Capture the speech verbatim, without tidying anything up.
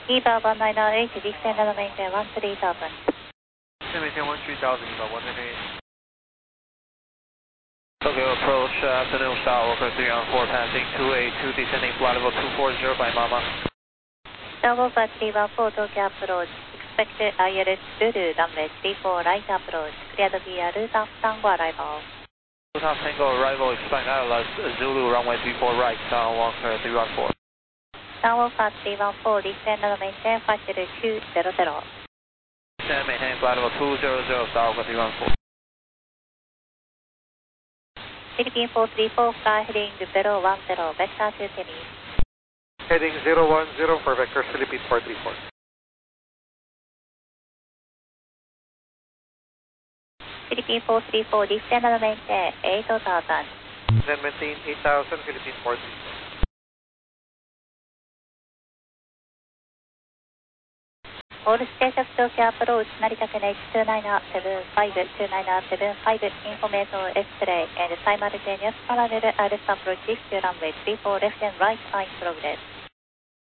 Eva one nine eight, descend and maintain one three thousand. Maintain one three thousand, Eva one nine eight. Tokyo approach, uh, afternoon start, Walker three on four, passing two eight two, descending flight level two four zero by Mama. Star Walker three one four, Tokyo approach, expect I L S Zulu, runway three four, right approach, clear the via route of Tango arrival. Route of Tango arrival, expect I L S Zulu, runway three four right, Star Walker three one four. Star Walker three one four, descend and maintain flight level two zero zero. Descend, maintain flight level two zero zero, Star Walker three one four. Philippine four three four, fly heading zero one zero, vector to Tennis. Heading zero one zero for vector Philippine four three four. Philippine four three four, descend and maintain eight thousand. Then maintain eight thousand, Philippine four three four. All status Tokyo approach, Narita Ken H two nine seven five, two nine seven five, information X-ray and simultaneous parallel Iris approach to runway three four left and right, in progress.